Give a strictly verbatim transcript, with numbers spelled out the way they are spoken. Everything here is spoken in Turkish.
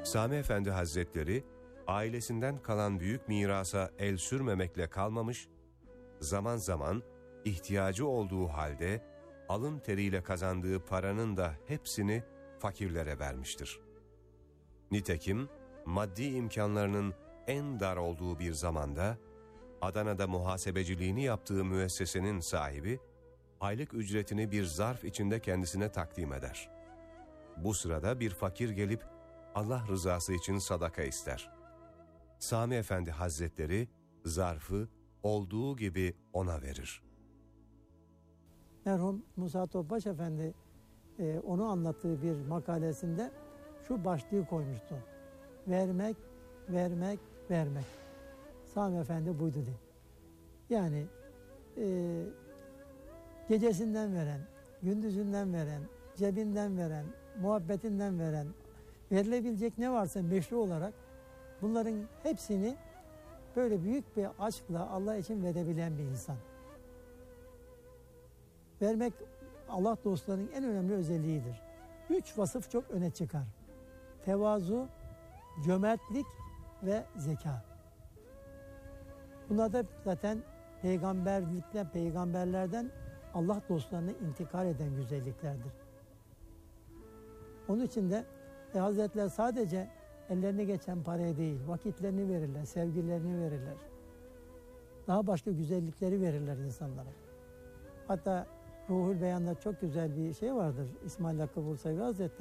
Sami Efendi Hazretleri, ailesinden kalan büyük mirasa el sürmemekle kalmamış, zaman zaman ihtiyacı olduğu halde alın teriyle kazandığı paranın da hepsini fakirlere vermiştir. Nitekim maddi imkanlarının en dar olduğu bir zamanda Adana'da muhasebeciliğini yaptığı müessesenin sahibi aylık ücretini bir zarf içinde kendisine takdim eder. Bu sırada bir fakir gelip Allah rızası için sadaka ister. Sami Efendi Hazretleri zarfı olduğu gibi ona verir. Merhum Musa Topbaş Efendi e, onu anlattığı bir makalesinde şu başlığı koymuştu. Vermek, vermek, vermek. Sami Efendi buydu diye. Yani e, gecesinden veren, gündüzünden veren, cebinden veren, muhabbetinden veren, verilebilecek ne varsa meşru olarak bunların hepsini böyle büyük bir aşkla Allah için verebilen bir insan. Vermek Allah dostlarının en önemli özelliğidir. Üç vasıf çok öne çıkar. Tevazu, cömertlik ve zeka. Bunlar da zaten peygamberlikten, peygamberlerden Allah dostlarına intikal eden güzelliklerdir. Onun için de e, Hazretler sadece ellerine geçen paraya değil, vakitlerini verirler, sevgilerini verirler. Daha başka güzellikleri verirler insanlara. Hatta Ruhul Beyan'da çok güzel bir şey vardır. İsmail Hakkı Bursevi Hazretleri